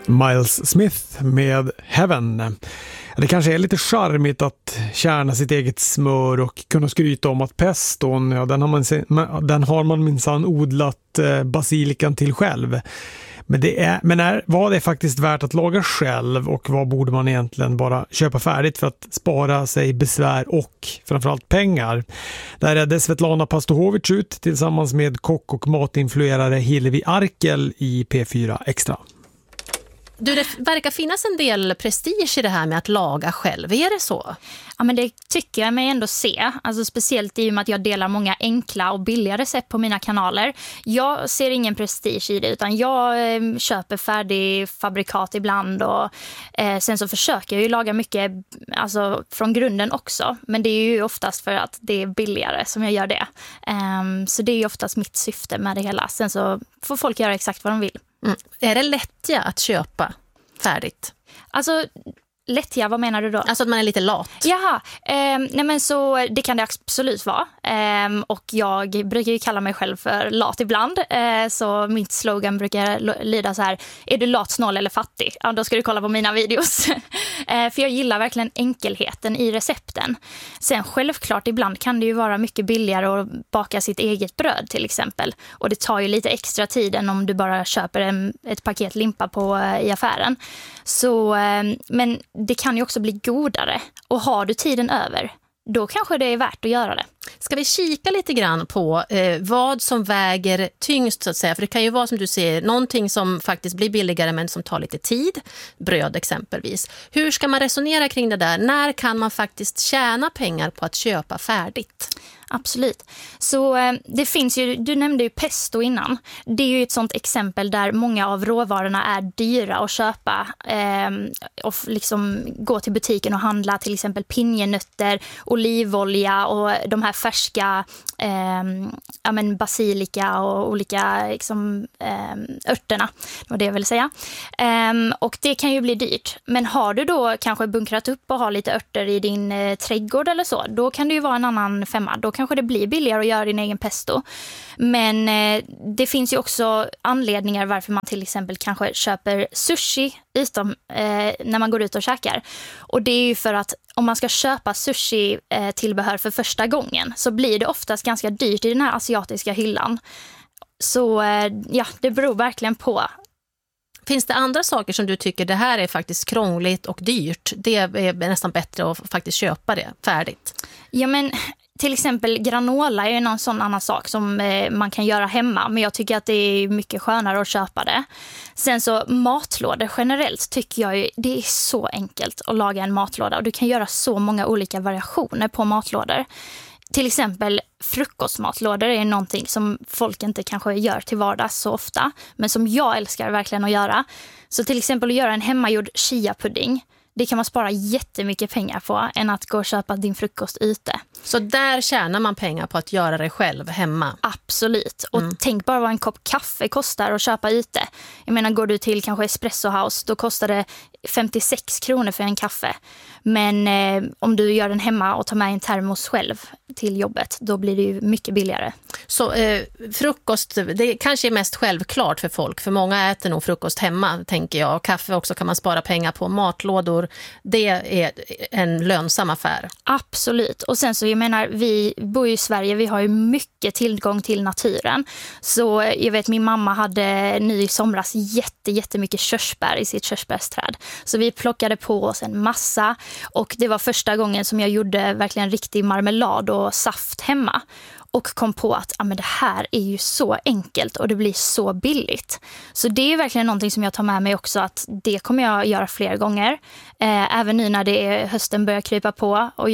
Miles Smith med Heaven. Det kanske är lite charmigt att kärna sitt eget smör och kunna skryta om att peston, ja, den har man minsann odlat basilikan till själv. Men vad är faktiskt värt att laga själv, och vad borde man egentligen bara köpa färdigt för att spara sig besvär och framförallt pengar? Där är det Svetlana Pastohovic ut tillsammans med kock- och matinfluerare Hillevi Arkel i P4 Extra. Det verkar finnas en del prestige i det här med att laga själv. Är det så? Ja, men det tycker jag mig ändå se. Alltså speciellt i och med att jag delar många enkla och billiga recept på mina kanaler. Jag ser ingen prestige i det, utan jag köper färdig fabrikat ibland. Och sen så försöker jag ju laga mycket alltså, från grunden också. Men det är ju oftast för att det är billigare som jag gör det. Så det är ju oftast mitt syfte med det hela. Sen så får folk göra exakt vad de vill. Är det lättja att köpa färdigt? Alltså, lättja, vad menar du då? Alltså att man är lite lat. Jaha, nej men så det kan det absolut vara. Och jag brukar ju kalla mig själv för lat ibland. Så mitt slogan brukar lyda så här: är du lat, snål eller fattig? Ja, då ska du kolla på mina videos. För jag gillar verkligen enkelheten i recepten. Sen självklart, ibland kan det ju vara mycket billigare att baka sitt eget bröd till exempel. Och det tar ju lite extra tid än om du bara köper ett paket limpa i affären. Så, men det kan ju också bli godare. Och har du tiden över, då kanske det är värt att göra det. Ska vi kika lite grann på vad som väger tyngst så att säga? För det kan ju vara, som du säger, någonting som faktiskt blir billigare men som tar lite tid. Bröd exempelvis. Hur ska man resonera kring det där? När kan man faktiskt tjäna pengar på att köpa färdigt? Absolut. Så det finns ju, du nämnde ju pesto innan. Det är ju ett sånt exempel där många av råvarorna är dyra att köpa och liksom gå till butiken och handla till exempel pinjenötter, olivolja och de här färska basilika och olika liksom, örterna. Det var det jag ville säga. Och det kan ju bli dyrt. Men har du då kanske bunkrat upp och har lite örter i din trädgård eller så, då kan det ju vara en annan femma. Då kanske det blir billigare att göra din egen pesto. Men det finns ju också anledningar varför man till exempel kanske köper sushi utom när man går ut och käkar. Och det är ju för att om man ska köpa sushi-tillbehör för första gången så blir det oftast ganska dyrt i den här asiatiska hyllan. Så ja, det beror verkligen på. Finns det andra saker som du tycker det här är faktiskt krångligt och dyrt? Det är nästan bättre att faktiskt köpa det färdigt. Ja, men till exempel granola är någon sån annan sak som man kan göra hemma. Men jag tycker att det är mycket skönare att köpa det. Sen så matlådor generellt tycker jag ju, det är så enkelt att laga en matlåda. Och du kan göra så många olika variationer på matlådor. Till exempel frukostmatlådor är någonting som folk inte kanske gör till vardags så ofta. Men som jag älskar verkligen att göra. Så till exempel att göra en hemmagjord chia-pudding. Det kan man spara jättemycket pengar på än att gå och köpa din frukost ute. Så där tjänar man pengar på att göra det själv hemma? Absolut. Och tänk bara vad en kopp kaffe kostar att köpa ute. Jag menar, går du till kanske Espresso House, då kostar det 56 kronor för en kaffe. Men om du gör den hemma och tar med en termos själv till jobbet, då blir det ju mycket billigare. Så frukost, det kanske är mest självklart för folk. För många äter nog frukost hemma, tänker jag. Och kaffe också kan man spara pengar på. Matlådor, det är en lönsam affär. Absolut. Och sen så, jag menar, vi bor ju i Sverige, vi har ju mycket tillgång till naturen. Så jag vet, min mamma hade nu i somras jättemycket körsbär i sitt körsbärsträd. Så vi plockade på oss en massa. Och det var första gången som jag gjorde verkligen riktig marmelad och saft hemma. Och kom på att men det här är ju så enkelt och det blir så billigt. Så det är verkligen någonting som jag tar med mig också, att det kommer jag göra fler gånger. Även nu när det är hösten börjar krypa på och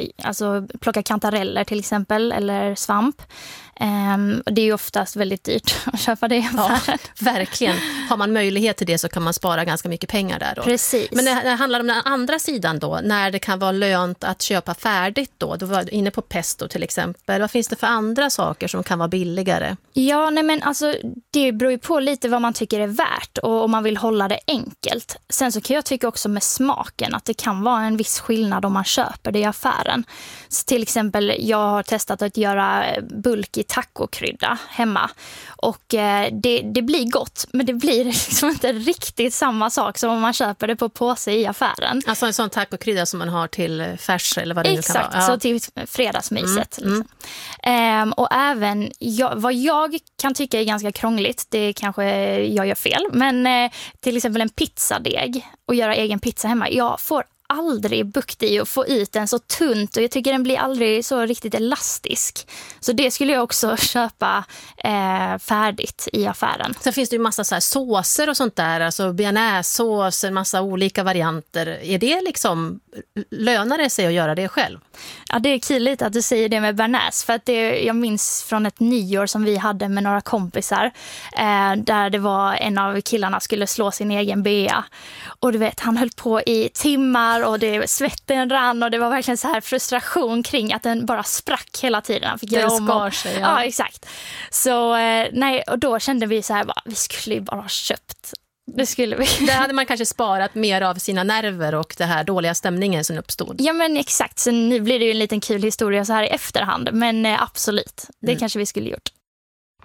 plocka kantareller till exempel eller svamp. Det är ju oftast väldigt dyrt att köpa det. Ja, verkligen. Har man möjlighet till det så kan man spara ganska mycket pengar där då. Precis. Men det handlar om den andra sidan då, när det kan vara lönt att köpa färdigt då. Du var inne på pesto till exempel. Vad finns det för andra saker som kan vara billigare? Ja, nej men alltså det beror ju på lite vad man tycker är värt och om man vill hålla det enkelt. Sen så kan jag tycka också med smaken att det kan vara en viss skillnad om man köper det i affären. Så till exempel, jag har testat att göra bulk i tacokrydda hemma. Och det blir gott, men det blir liksom inte riktigt samma sak som om man köper det på påse i affären. Alltså en sån tacokrydda som man har till färs eller vad det nu kan vara. Exakt, så till fredagsmyset. Liksom. Och även vad jag kan tycka är ganska krångligt, det kanske jag gör fel, men till exempel en pizzadeg och göra egen pizza hemma. Jag får aldrig bukt i att få ut den så tunt och jag tycker den blir aldrig så riktigt elastisk. Så det skulle jag också köpa färdigt i affären. Sen finns det ju massa så här såser och sånt där, alltså bearnaisesås, en massa olika varianter. Är det liksom, lönar det sig att göra det själv? Ja, det är kul att du säger det med bearnaise, för att jag minns från ett nyår som vi hade med några kompisar där det var en av killarna skulle slå sin egen bea och du vet, han höll på i timmar och svetten rann och det var verkligen så här frustration kring att den bara sprack hela tiden. Han fick den skar sig. Ja, exakt. Så nej, och då kände vi så här, vi skulle ju bara ha köpt. Det skulle vi. Där hade man kanske sparat mer av sina nerver och det här dåliga stämningen som uppstod. Ja, men exakt. Så nu blir det ju en liten kul historia så här i efterhand. Men absolut, det kanske vi skulle gjort.